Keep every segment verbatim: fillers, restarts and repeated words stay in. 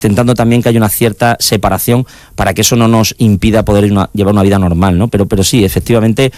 intentando también que haya una cierta separación para que eso no nos impida poder una, llevar una vida normal, ¿no? Pero, pero sí, efectivamente,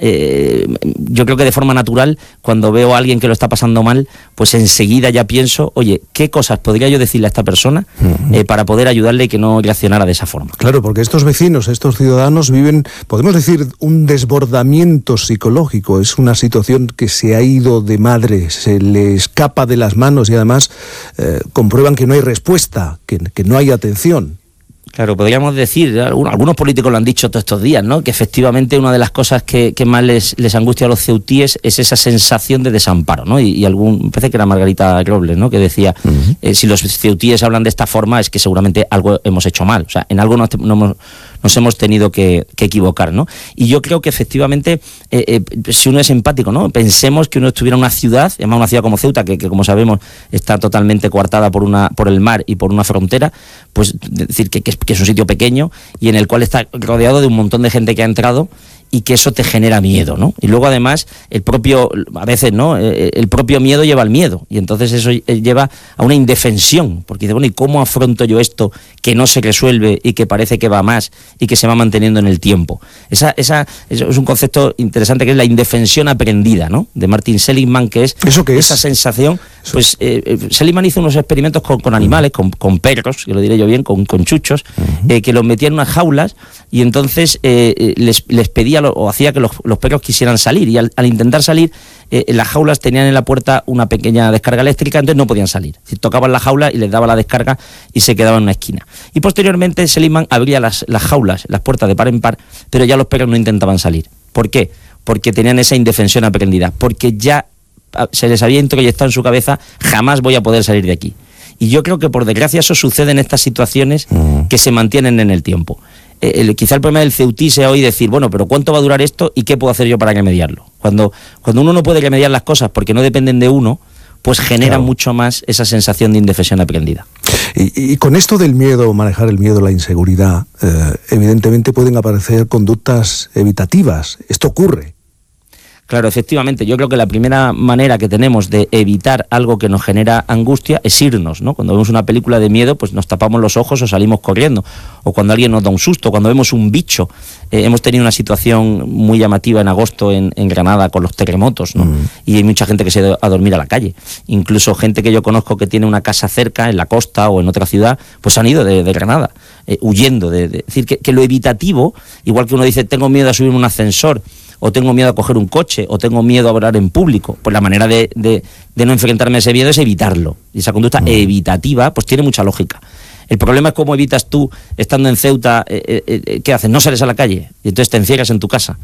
eh, yo creo que de forma natural, cuando veo a alguien que lo está pasando mal, pues enseguida ya pienso, oye, ¿qué cosas podría yo decirle a esta persona uh-huh. eh, para poder ayudarle y que no reaccionara de esa forma? Claro, porque estos vecinos, estos ciudadanos viven, podemos decir, un desbordamiento psicológico. Es una situación que se ha ido de madre, se le escapa de las manos y además eh, comprueban que no hay respuesta, que, que no hay atención. Claro, podríamos decir, algunos políticos lo han dicho todos estos días, ¿no? Que efectivamente una de las cosas que, que más les, les angustia a los ceutíes es esa sensación de desamparo, ¿no? Y, y algún, me parece que era Margarita Robles, ¿no? Que decía, uh-huh. eh, si los ceutíes hablan de esta forma es que seguramente algo hemos hecho mal, o sea, en algo nos, no hemos, nos hemos tenido que, que equivocar, ¿no? Y yo creo que efectivamente, eh, eh, si uno es empático, ¿no? Pensemos que uno estuviera en una ciudad, además una ciudad como Ceuta, que, que como sabemos está totalmente coartada por, una, por el mar y por una frontera, pues decir que, que es que es un sitio pequeño y en el cual está rodeado de un montón de gente que ha entrado y que eso te genera miedo, ¿no? Y luego además el propio, a veces, ¿no? El propio miedo lleva al miedo y entonces eso lleva a una indefensión, porque dice, bueno, ¿y cómo afronto yo esto que no se resuelve y que parece que va más y que se va manteniendo en el tiempo? Esa, esa, eso es un concepto interesante que es la indefensión aprendida, ¿no? De Martin Seligman, que es ¿Eso qué es? Esa sensación, pues eh, Seligman hizo unos experimentos con, con animales, con, con perros, que lo diré yo bien, con, con chuchos, uh-huh. eh, que los metía en unas jaulas y entonces eh, les, les pedía o hacía que los, los perros quisieran salir y al, al intentar salir eh, las jaulas tenían en la puerta una pequeña descarga eléctrica, entonces no podían salir. Es decir, tocaban la jaula y les daba la descarga y se quedaban en una esquina. Y posteriormente Seligman abría las, las jaulas, las puertas de par en par, pero ya los perros no intentaban salir. ¿Por qué? Porque tenían esa indefensión aprendida, porque ya se les había introyectado en su cabeza, jamás voy a poder salir de aquí. Y yo creo que por desgracia eso sucede en estas situaciones uh-huh. que se mantienen en el tiempo. El, quizá el problema del ceutí sea hoy decir, bueno, pero ¿cuánto va a durar esto y qué puedo hacer yo para remediarlo? Cuando, cuando uno no puede remediar las cosas porque no dependen de uno, pues genera claro. mucho más esa sensación de indefensión aprendida. Y, y con esto del miedo, manejar el miedo, la inseguridad, eh, evidentemente pueden aparecer conductas evitativas. Esto ocurre. Claro, efectivamente, yo creo que la primera manera que tenemos de evitar algo que nos genera angustia es irnos, ¿no? Cuando vemos una película de miedo, pues nos tapamos los ojos o salimos corriendo, o cuando alguien nos da un susto, cuando vemos un bicho. Eh, hemos tenido una situación muy llamativa en agosto en, en Granada con los terremotos, ¿no? Mm. Y hay mucha gente que se ha ido a dormir a la calle, incluso gente que yo conozco que tiene una casa cerca, en la costa o en otra ciudad, pues han ido de, de Granada, eh, huyendo, de, de, es decir, que, que lo evitativo, igual que uno dice, tengo miedo a subir un ascensor, o tengo miedo a coger un coche, o tengo miedo a hablar en público, pues la manera de, de, de no enfrentarme a ese miedo es evitarlo. Y esa conducta mm. evitativa, pues tiene mucha lógica. El problema es cómo evitas tú, estando en Ceuta, eh, eh, ¿qué haces? No sales a la calle, y entonces te encierras en tu casa.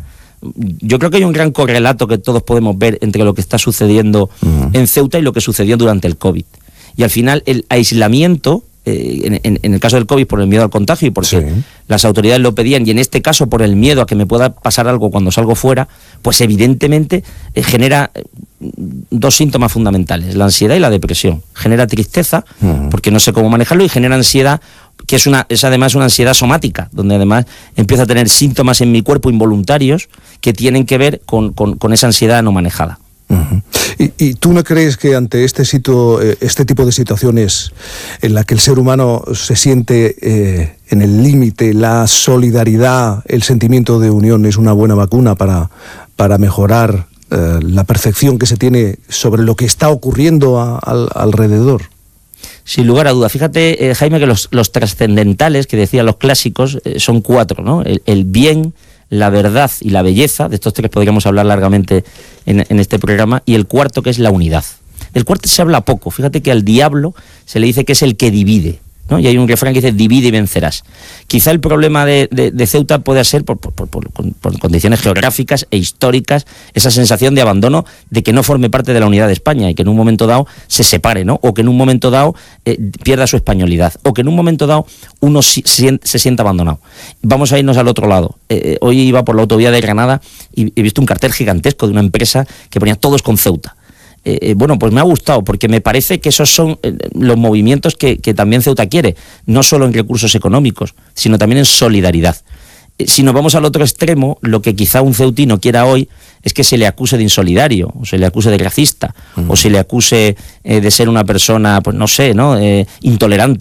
Yo creo que hay un gran correlato que todos podemos ver entre lo que está sucediendo mm. en Ceuta y lo que sucedió durante el COVID. Y al final el aislamiento, eh, en, en, en el caso del COVID por el miedo al contagio y porque sí. las autoridades lo pedían, y en este caso por el miedo a que me pueda pasar algo cuando salgo fuera, pues evidentemente eh, genera dos síntomas fundamentales, la ansiedad y la depresión. Genera tristeza, mm. porque no sé cómo manejarlo, y genera ansiedad, que es, una, es además una ansiedad somática, donde además empiezo a tener síntomas en mi cuerpo involuntarios que tienen que ver con, con, con esa ansiedad no manejada. Uh-huh. ¿Y, ¿Y tú no crees que ante este, sitio, este tipo de situaciones en la que el ser humano se siente eh, en el límite, la solidaridad, el sentimiento de unión es una buena vacuna para, para mejorar eh, la percepción que se tiene sobre lo que está ocurriendo a, a, alrededor? Sin lugar a duda. Fíjate, eh, Jaime, que los, los trascendentales que decían los clásicos eh, son cuatro, ¿no? El, el bien, la verdad y la belleza, de estos tres podríamos hablar largamente en, en este programa, y el cuarto, que es la unidad. Del cuarto se habla poco. Fíjate que al diablo se le dice que es el que divide, ¿no? Y hay un refrán que dice, divide y vencerás. Quizá el problema de, de, de Ceuta pueda ser por, por, por, por, por condiciones geográficas e históricas, esa sensación de abandono, de que no forme parte de la unidad de España y que en un momento dado se separe, ¿no? O que en un momento dado eh, pierda su españolidad, o que en un momento dado uno si, si, se sienta abandonado. Vamos a irnos al otro lado. Eh, hoy iba por la autovía de Granada y he visto un cartel gigantesco de una empresa que ponía todos con Ceuta. Eh, bueno, pues me ha gustado, porque me parece que esos son eh, los movimientos que, que también Ceuta quiere, no solo en recursos económicos, sino también en solidaridad. Eh, si nos vamos al otro extremo, lo que quizá un ceutino quiera hoy es que se le acuse de insolidario, o se le acuse de racista, uh-huh. o se le acuse eh, de ser una persona, pues no sé, ¿no? Eh, intolerante.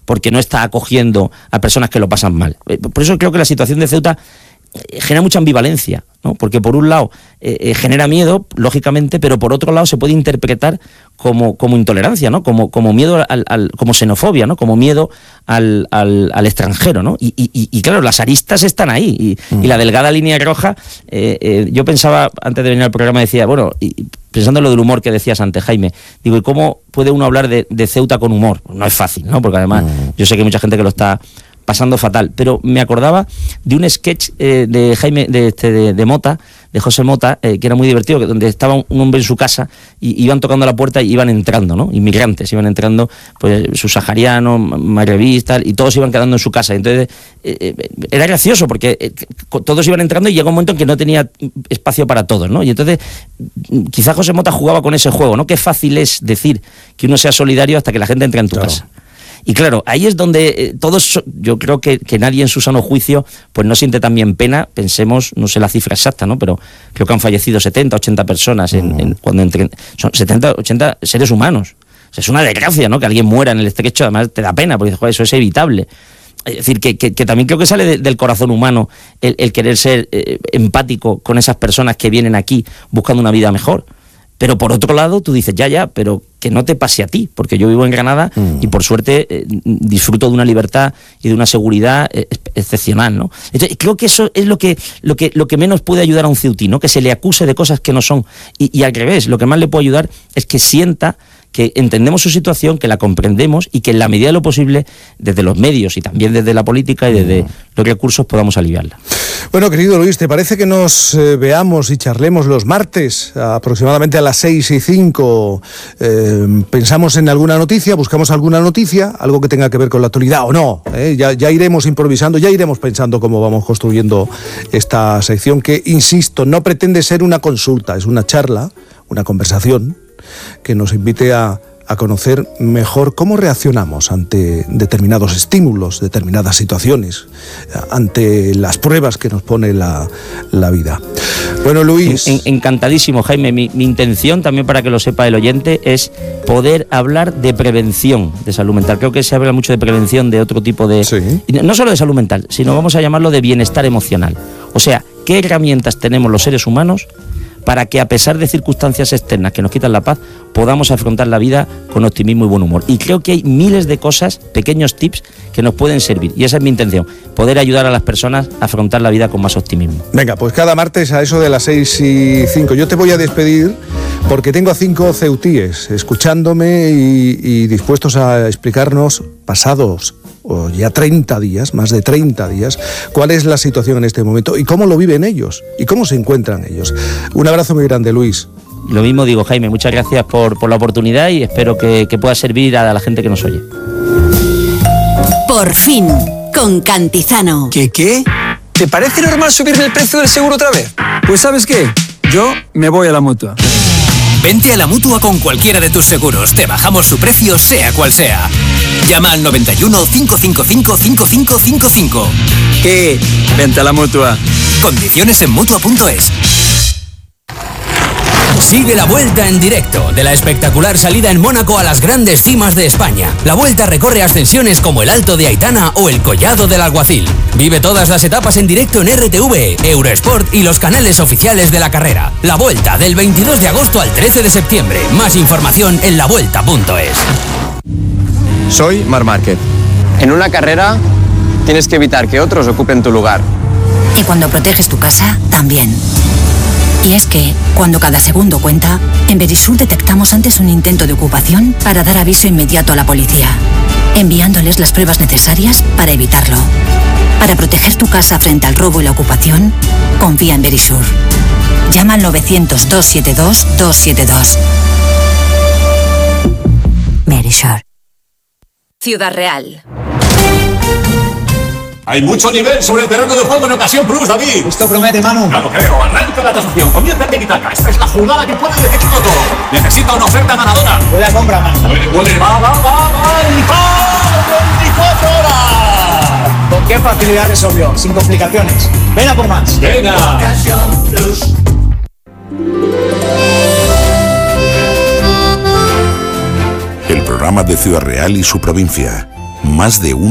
porque no está acogiendo a personas que lo pasan mal. Por eso creo que la situación de Ceuta genera mucha ambivalencia, ¿no? Porque por un lado eh, eh, genera miedo, lógicamente, pero por otro lado se puede interpretar como, como intolerancia, ¿no? Como, como miedo al, al, como xenofobia, ¿no? Como miedo al, al, al extranjero, ¿no? Y, y, y claro, las aristas están ahí, y, mm. y la delgada línea roja, eh, eh, yo pensaba, antes de venir al programa, decía, bueno, y, pensando en lo del humor que decías antes, Jaime, digo, ¿y cómo puede uno hablar de, de Ceuta con humor? Pues no es fácil, ¿no? Porque además mm. yo sé que hay mucha gente que lo está pasando fatal, pero me acordaba de un sketch eh, de Jaime de, este, de, de Mota, de José Mota, eh, que era muy divertido, que donde estaba un, un hombre en su casa y iban tocando la puerta y iban entrando, ¿no? Inmigrantes, iban entrando, pues subsaharianos, magrebíes, tal, y todos iban quedando en su casa. Entonces, eh, eh, era gracioso porque eh, todos iban entrando y llegó un momento en que no tenía espacio para todos, ¿no? Y entonces, quizás José Mota jugaba con ese juego, ¿no? Qué fácil es decir que uno sea solidario hasta que la gente entra en tu claro. casa. Y claro, ahí es donde eh, todos, yo creo que, que nadie en su sano juicio pues no siente también pena. Pensemos, no sé la cifra exacta, ¿no? Pero creo que han fallecido setenta, ochenta personas en, en, cuando entren, son setenta, ochenta seres humanos. O sea, es una desgracia, ¿no? Que alguien muera en el estrecho, además te da pena, porque dices, joder, eso es evitable. Es decir, que, que, que también creo que sale de, del corazón humano el, el querer ser eh, empático con esas personas que vienen aquí buscando una vida mejor. Pero por otro lado, tú dices, ya, ya, pero que no te pase a ti, porque yo vivo en Granada mm. y por suerte eh, disfruto de una libertad y de una seguridad eh, excepcional, ¿no? Entonces, creo que eso es lo que, lo que, lo que menos puede ayudar a un ceutí, ¿no? Que se le acuse de cosas que no son. Y, y al revés, lo que más le puede ayudar es que sienta que entendemos su situación, que la comprendemos y que en la medida de lo posible, desde los medios y también desde la política y desde los recursos, podamos aliviarla. Bueno, querido Luis, ¿te parece que nos eh, veamos y charlemos los martes, aproximadamente a las seis y cinco? Eh, ¿Pensamos en alguna noticia? ¿Buscamos alguna noticia? ¿Algo que tenga que ver con la actualidad o no? ¿Eh? Ya, ya iremos improvisando, ya iremos pensando cómo vamos construyendo esta sección que, insisto, no pretende ser una consulta, es una charla, una conversación que nos invite a, a conocer mejor cómo reaccionamos ante determinados estímulos, determinadas situaciones, ante las pruebas que nos pone la, la vida. Bueno, Luis... En, en, encantadísimo, Jaime. Mi, mi intención, también para que lo sepa el oyente, es poder hablar de prevención de salud mental. Creo que se habla mucho de prevención de otro tipo de... Sí. No solo de salud mental, sino vamos a llamarlo de bienestar emocional. O sea, ¿qué herramientas tenemos los seres humanos para que, a pesar de circunstancias externas que nos quitan la paz, podamos afrontar la vida con optimismo y buen humor? Y creo que hay miles de cosas, pequeños tips, que nos pueden servir. Y esa es mi intención, poder ayudar a las personas a afrontar la vida con más optimismo. Venga, pues cada martes a eso de las seis y cinco. Yo te voy a despedir porque tengo a cinco ceutíes escuchándome y, y dispuestos a explicarnos, pasados o ya treinta días, más de treinta días, cuál es la situación en este momento y cómo lo viven ellos y cómo se encuentran ellos. Un abrazo muy grande, Luis. Lo mismo digo, Jaime, muchas gracias por, por la oportunidad y espero que, que pueda servir a la gente que nos oye. Por fin, con Cantizano. ¿Qué qué? ¿Te parece normal subirme el precio del seguro otra vez? Pues ¿sabes qué? Yo me voy a la Mutua. Vente a la Mutua con cualquiera de tus seguros. Te bajamos su precio, sea cual sea. Llama al noventa y uno, cinco cinco cinco, cinco cinco cinco cinco. ¿Qué? Vente a la Mutua. Condiciones en Mutua punto es. Sigue la Vuelta en directo de la espectacular salida en Mónaco a las grandes cimas de España. La Vuelta recorre ascensiones como el Alto de Aitana o el Collado del Alguacil. Vive todas las etapas en directo en R T V, Eurosport y los canales oficiales de la carrera. La Vuelta del veintidós de agosto al trece de septiembre. Más información en la vuelta punto es. Soy Marc Márquez. En una carrera tienes que evitar que otros ocupen tu lugar. Y cuando proteges tu casa, también. Y es que, cuando cada segundo cuenta, en Verisur detectamos antes un intento de ocupación para dar aviso inmediato a la policía, enviándoles las pruebas necesarias para evitarlo. Para proteger tu casa frente al robo y la ocupación, confía en Verisur. Llama al novecientos, dos siete dos, dos siete dos. Verisur. Ciudad Real. Hay mucho nivel sobre el terreno de juego en Ocasión Plus, David. Esto promete, Manu. Claro, creo. Arranca la tasación. Comienza el Tiki-Taka. Esta es la jugada que puede decirlo todo. Necesita una oferta ganadora. Puede la compra, Manu. Puede, puede. Va, va, va, va. Y va. veinticuatro horas. ¿Con qué facilidad resolvió? Sin complicaciones. Ven a por más. Venga. Ocasión Plus. El programa de Ciudad Real y su provincia. más de uno